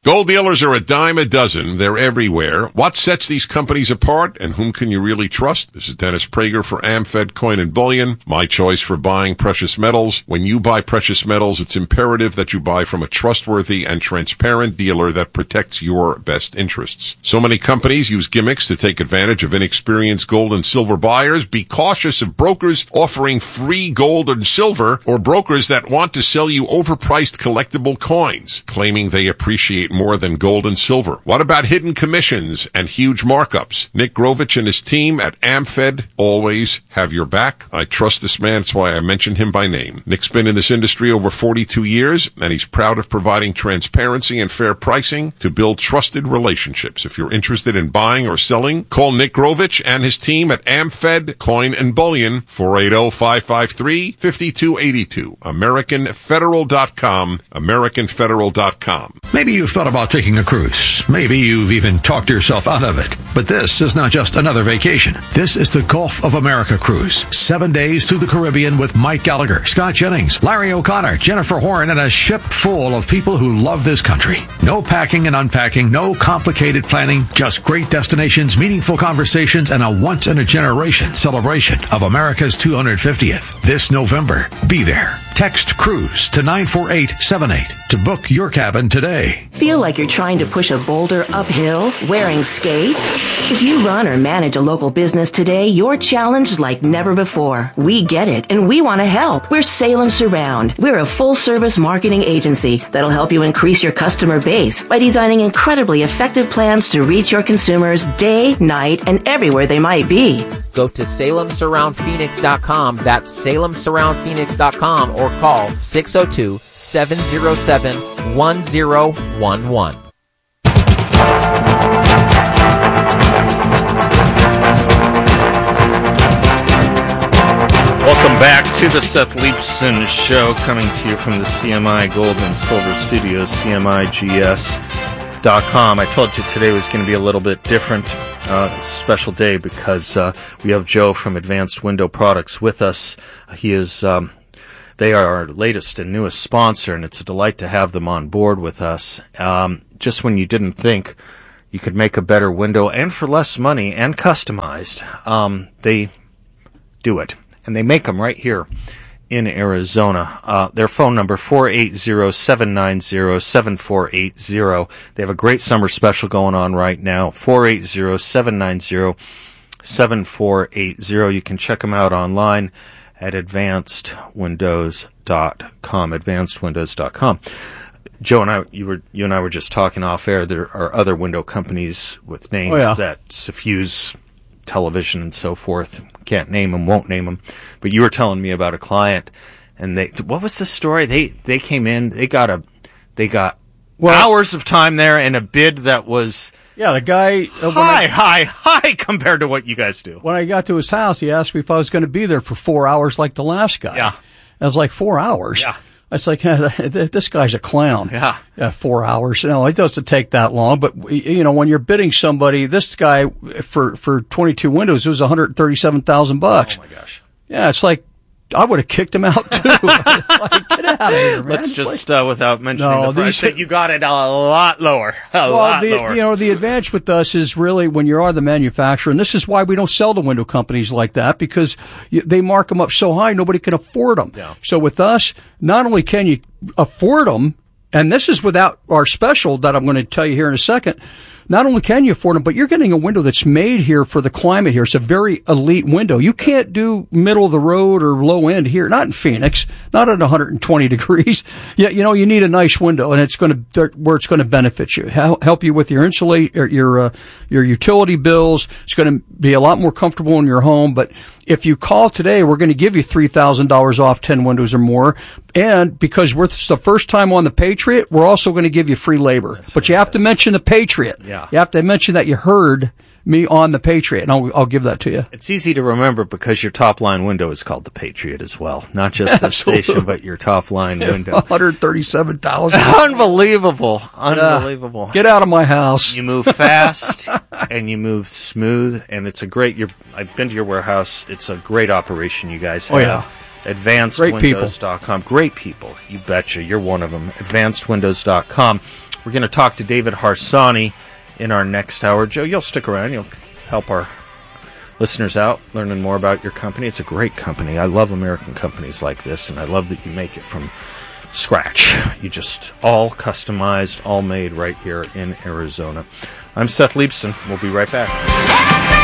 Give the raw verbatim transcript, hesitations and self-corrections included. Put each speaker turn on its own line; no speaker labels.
Gold dealers are a dime a dozen. They're everywhere. What sets these companies apart, and whom can you really trust? This is Dennis Prager for AmFed Coin and Bullion, my choice for buying precious metals. When you buy precious metals, it's imperative that you buy from a trustworthy and transparent dealer that protects your best interests. So many companies use gimmicks to take advantage of inexperienced gold and silver buyers. Be cautious of brokers offering free gold and silver, or brokers that want to sell you overpriced collectible coins, claiming they appreciate more than gold and silver. What about hidden commissions and huge markups? Nick Grovich and his team at AmFed always have your back. I trust this man. That's why I mentioned him by name. Nick's been in this industry over forty-two years, and he's proud of providing transparency and fair pricing to build trusted relationships. If you're interested in buying or selling, call Nick Grovich and his team at AmFed Coin and Bullion, four eight zero, five five three, five two eight two. American Federal dot com, American Federal dot com.
Maybe you've thought about taking a cruise. Maybe you've even talked yourself out of it. But this is not just another vacation. This is the Gulf of America cruise. Seven days through the Caribbean with Mike Gallagher, Scott Jennings, Larry O'Connor, Jennifer Horn, and a ship full of people who love this country. No packing and unpacking, no complicated planning, just great destinations, meaningful conversations, and a once-in-a-generation celebration of America's two hundred fiftieth. This November, be there. Text CRUISE to nine four eight seven eight to book your cabin today.
Feel like you're trying to push a boulder uphill wearing skates? If you run or manage a local business today, you're challenged like never before. We get it, and we want to help. We're Salem Surround. We're a full-service marketing agency that'll help you increase your customer base by designing incredibly effective plans to reach your consumers day, night, and everywhere they might be.
Go to Salem Surround Phoenix dot com. That's Salem Surround Phoenix dot com, or call six oh two, seven oh seven, one oh one one.
Welcome back to the Seth Leibsohn Show, coming to you from the C M I Gold and Silver Studios, C M I G S dot com. I told you today was going to be a little bit different. Uh, it's a special day because uh, we have Joe from Advanced Window Products with us. He is, um, they are our latest and newest sponsor, and it's a delight to have them on board with us. Um, just when you didn't think you could make a better window, and for less money, and customized, um, they do it. And they make them right here in Arizona. Uh, their phone number, four eight zero, seven nine zero, seven four eight zero. They have a great summer special going on right now, four eight zero, seven nine zero, seven four eight zero. You can check them out online at advanced windows dot com, advanced windows dot com. Joe and I, you were, you and I were just talking off air. There are other window companies with names oh, yeah. that suffuse television and so forth. Can't name them, won't name them. But you were telling me about a client, and they, what was the story? They they came in, they got a, they got well, hours of time there and a bid that was
yeah, the guy uh,
high, I, high, high compared to what you guys do.
When I got to his house, he asked me if I was going to be there for four hours like the last guy.
Yeah,
I was like, four hours.
Yeah.
I was like, this guy's a clown.
Yeah.
yeah. Four hours. No, it doesn't take that long. But, you know, when you're bidding somebody, this guy, for, for twenty-two windows, it was one hundred thirty-seven thousand bucks.
Oh, my gosh.
Yeah, it's like, I would have kicked him out, too. Like, get out of here, man.
Let's just, uh, without mentioning
no,
the price, that you got it a lot lower. A
well,
lot
the,
lower.
You know, the advantage with us is really when you are the manufacturer, and this is why we don't sell to window companies like that, because you, they mark them up so high, nobody can afford them.
Yeah.
So with us, not only can you afford them, and this is without our special that I'm going to tell you here in a second, not only can you afford them, but you're getting a window that's made here for the climate here. It's a very elite window. You can't do middle of the road or low end here, not in Phoenix, not at one hundred twenty degrees. Yeah, you know, you need a nice window, and it's going to, where it's going to benefit you, help you with your insulate, or your, uh, your utility bills. It's going to be a lot more comfortable in your home. But if you call today, we're going to give you three thousand dollars off ten windows or more. And because we're the first time on the Patriot, we're also going to give you free labor. That's but you have to mention the Patriot.
Yeah.
You have to mention that you heard me on the Patriot, and I'll, I'll give that to you.
It's easy to remember because your top line window is called the Patriot as well. Not just the station, but your top line window.
one hundred thirty-seven thousand.
Unbelievable. Unbelievable.
Uh, get out of my house.
You move fast and you move smooth, and it's a great, you're, I've been to your warehouse. It's a great operation you guys have.
Oh, yeah.
advanced windows dot com. Great people. You betcha. You're one of them. advanced windows dot com. We're going to talk to David Harsanyi in our next hour. Joe, you'll stick around. You'll help our listeners out, learning more about your company. It's a great company. I love American companies like this, and I love that you make it from scratch. You just all customized, all made right here in Arizona. I'm Seth Leibson. We'll be right back.